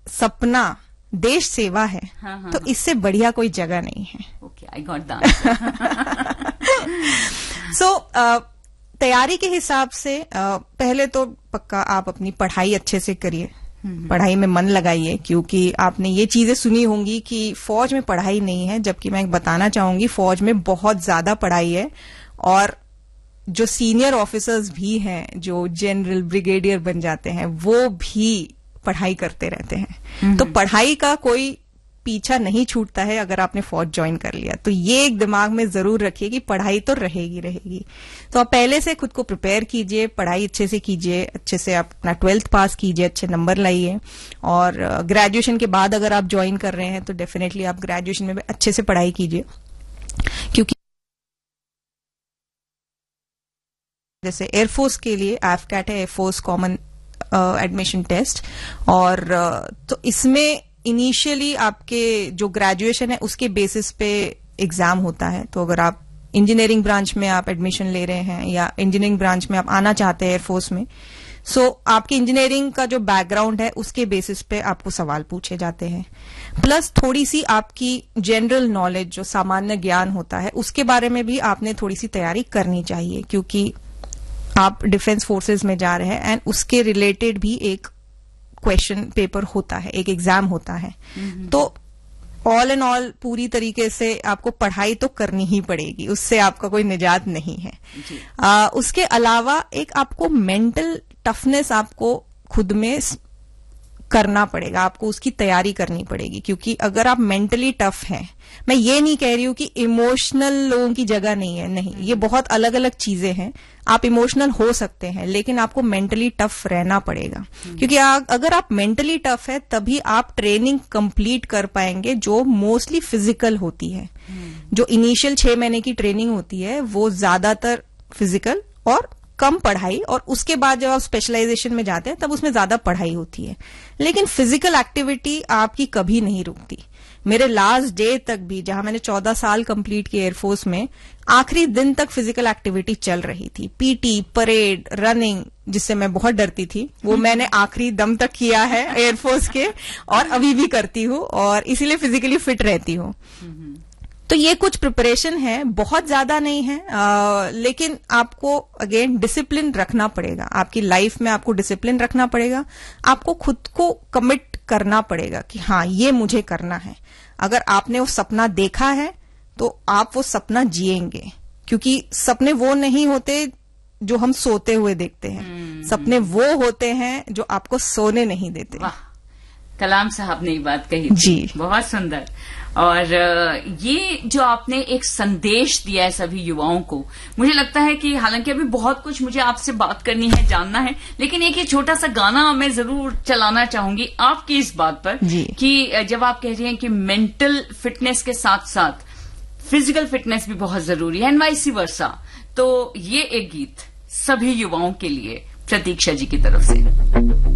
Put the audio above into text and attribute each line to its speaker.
Speaker 1: सपना देश सेवा है, तो इससे बढ़िया कोई जगह नहीं है।
Speaker 2: Okay, I got that.
Speaker 1: सो तैयारी के हिसाब से पहले तो पक्का आप अपनी पढ़ाई अच्छे से करिए, पढ़ाई में मन लगाइए, क्योंकि आपने ये चीजें सुनी होंगी कि फौज में पढ़ाई नहीं है, जबकि मैं बताना चाहूंगी फौज में बहुत ज्यादा पढ़ाई है। और जो सीनियर ऑफिसर्स भी हैं, जो जनरल ब्रिगेडियर बन जाते हैं, वो भी पढ़ाई करते रहते हैं। तो पढ़ाई का कोई पीछा नहीं छूटता है अगर आपने फौज ज्वाइन कर लिया। तो ये एक दिमाग में जरूर रखिए कि पढ़ाई तो रहेगी। तो आप पहले से खुद को प्रिपेयर कीजिए, पढ़ाई अच्छे से कीजिए, अच्छे से आप अपना 12th पास कीजिए, अच्छे नंबर लाइए। और ग्रेजुएशन के बाद अगर आप ज्वाइन कर रहे हैं तो डेफिनेटली आप ग्रेजुएशन में भी अच्छे से पढ़ाई कीजिए, क्योंकि जैसे एयरफोर्स के लिए AFCAT है, एयरफोर्स कॉमन एडमिशन टेस्ट, और तो इसमें इनिशियली आपके जो ग्रेजुएशन है उसके बेसिस पे एग्जाम होता है। तो अगर आप इंजीनियरिंग ब्रांच में आप एडमिशन ले रहे हैं या इंजीनियरिंग ब्रांच में आप आना चाहते हैं एयरफोर्स में, सो आपकी इंजीनियरिंग का जो बैकग्राउंड है उसके बेसिस पे आपको सवाल पूछे जाते हैं। प्लस थोड़ी सी आपकी जनरल नॉलेज, जो सामान्य ज्ञान होता है, उसके बारे में भी आपने थोड़ी सी तैयारी करनी चाहिए, क्योंकि आप डिफेंस फोर्सेज में जा रहे हैं एंड उसके रिलेटेड भी एक क्वेश्चन पेपर होता है, एक एग्जाम होता है। तो ऑल एंड ऑल पूरी तरीके से आपको पढ़ाई तो करनी ही पड़ेगी, उससे आपका कोई निजात नहीं है। उसके अलावा एक आपको मेंटल टफनेस आपको खुद में करना पड़ेगा, आपको उसकी तैयारी करनी पड़ेगी, क्योंकि अगर आप मेंटली टफ हैं, मैं ये नहीं कह रही हूं कि इमोशनल लोगों की जगह नहीं है, नहीं, ये बहुत अलग अलग चीजें हैं। आप इमोशनल हो सकते हैं, लेकिन आपको मेंटली टफ रहना पड़ेगा, क्योंकि अगर आप मेंटली टफ है तभी आप ट्रेनिंग कंप्लीट कर पाएंगे, जो मोस्टली फिजिकल होती है। जो इनिशियल 6 महीने की ट्रेनिंग होती है वो ज्यादातर फिजिकल और कम पढ़ाई, और उसके बाद जब आप स्पेशलाइजेशन में जाते हैं तब उसमें ज्यादा पढ़ाई होती है। लेकिन फिजिकल एक्टिविटी आपकी कभी नहीं रुकती। मेरे लास्ट डे तक भी, जहां मैंने 14 साल कंप्लीट किए एयरफोर्स में, आखिरी दिन तक फिजिकल एक्टिविटी चल रही थी। पीटी, परेड, रनिंग, जिससे मैं बहुत डरती थी, वो मैंने आखिरी दम तक किया है एयरफोर्स के, और अभी भी करती हूँ, और इसीलिए फिजिकली फिट रहती हूँ। तो ये कुछ प्रिपरेशन है, बहुत ज्यादा नहीं है, लेकिन आपको अगेन डिसिप्लिन रखना पड़ेगा। आपकी लाइफ में आपको डिसिप्लिन रखना पड़ेगा, आपको खुद को कमिट करना पड़ेगा कि हाँ, ये मुझे करना है। अगर आपने वो सपना देखा है तो आप वो सपना जिएंगे, क्योंकि सपने वो नहीं होते जो हम सोते हुए देखते हैं, सपने वो होते हैं जो आपको सोने नहीं देते।
Speaker 2: वाह, कलाम साहब ने ये बात कही
Speaker 1: जी,
Speaker 2: बहुत सुंदर। और ये जो आपने एक संदेश दिया है सभी युवाओं को, मुझे लगता है कि हालांकि अभी बहुत कुछ मुझे आपसे बात करनी है, जानना है, लेकिन एक ये छोटा सा गाना मैं जरूर चलाना चाहूंगी आपकी इस बात पर कि जब आप कह रही हैं कि मेंटल फिटनेस के साथ साथ फिजिकल फिटनेस भी बहुत जरूरी है, एंड वाइस वर्सा, तो ये एक गीत सभी युवाओं के लिए प्रतीक्षा जी की तरफ से।